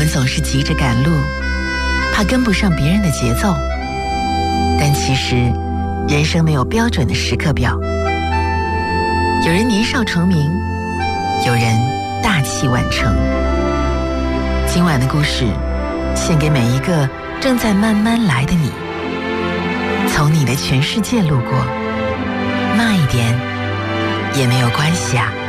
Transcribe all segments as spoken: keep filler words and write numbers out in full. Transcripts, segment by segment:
总是急着赶路，怕跟不上别人的节奏。但其实，人生没有标准的时刻表。有人年少成名，有人大器晚成。今晚的故事，献给每一个正在慢慢来的你。从你的全世界路过，慢一点也没有关系啊。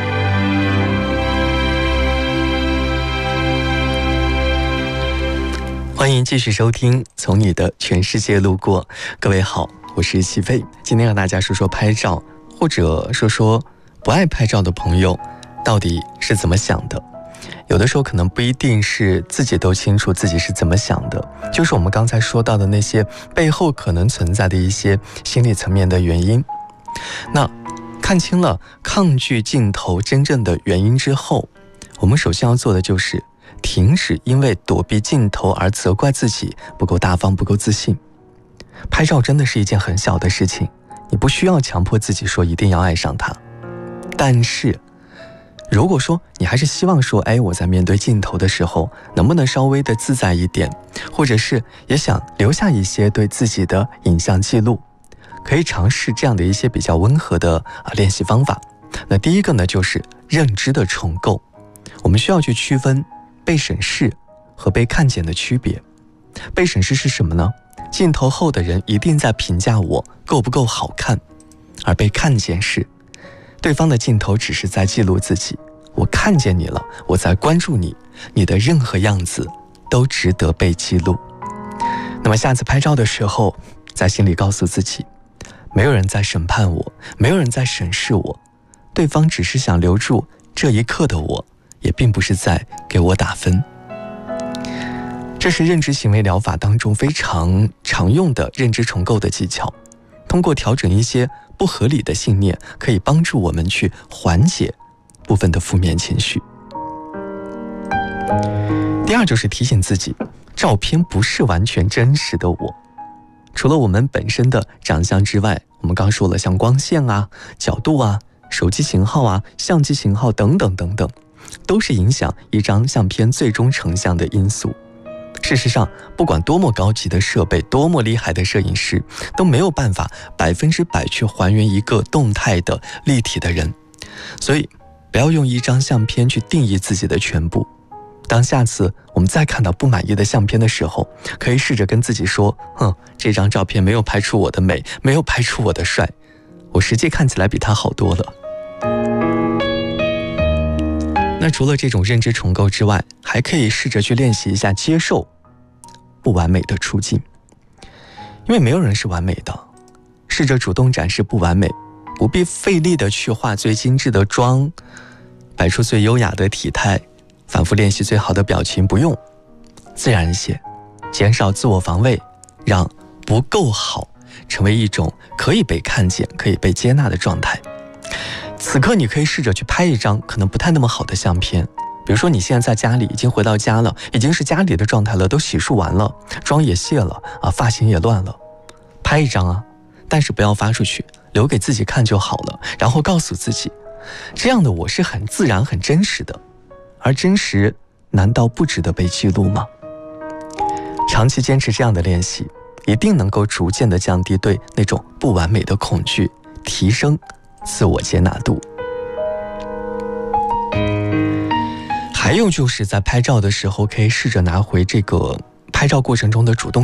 欢迎继续收听《从你的全世界路过》。各位好，我是齐飞，今天和大家说说拍照，或者说说不爱拍照的朋友到底是怎么想的。有的时候可能不一定是自己都清楚自己是怎么想的，就是我们刚才说到的那些背后可能存在的一些心理层面的原因。那看清了抗拒镜头真正的原因之后，我们首先要做的就是停止因为躲避镜头而责怪自己不够大方、不够自信。拍照真的是一件很小的事情，你不需要强迫自己说一定要爱上它。但是如果说你还是希望说，哎，我在面对镜头的时候能不能稍微的自在一点，或者是也想留下一些对自己的影像记录，可以尝试这样的一些比较温和的啊练习方法。那第一个呢，就是认知的重构。我们需要去区分被审视和被看见的区别。被审视是什么呢？镜头后的人一定在评价我够不够好看，而被看见是对方的镜头只是在记录自己，我看见你了，我在关注你，你的任何样子都值得被记录。那么下次拍照的时候，在心里告诉自己，没有人在审判我，没有人在审视我，对方只是想留住这一刻的我，也并不是在给我打分。这是认知行为疗法当中非常常用的认知重构的技巧，通过调整一些不合理的信念，可以帮助我们去缓解部分的负面情绪。第二就是提醒自己，照片不是完全真实的我。除了我们本身的长相之外，我们刚说了像光线啊、角度啊、手机型号啊、相机型号等等等等，都是影响一张相片最终成像的因素。事实上，不管多么高级的设备，多么厉害的摄影师，都没有办法百分之百去还原一个动态的立体的人。所以不要用一张相片去定义自己的全部。当下次我们再看到不满意的相片的时候，可以试着跟自己说，哼，这张照片没有拍出我的美，没有拍出我的帅，我实际看起来比他好多了。那除了这种认知重构之外，还可以试着去练习一下接受不完美的处境。因为没有人是完美的，试着主动展示不完美，不必费力的去化最精致的妆，摆出最优雅的体态，反复练习最好的表情，不用，自然一些，减少自我防卫，让不够好成为一种可以被看见、可以被接纳的状态。此刻你可以试着去拍一张可能不太那么好的相片，比如说你现在在家里，已经回到家了，已经是家里的状态了，都洗漱完了，妆也卸了啊，发型也乱了，拍一张啊，但是不要发出去，留给自己看就好了。然后告诉自己，这样的我是很自然、很真实的，而真实难道不值得被记录吗？长期坚持这样的练习，一定能够逐渐的降低对那种不完美的恐惧，提升自我接纳度。还有就是在拍照的时候，可以试着拿回这个拍照过程中的主动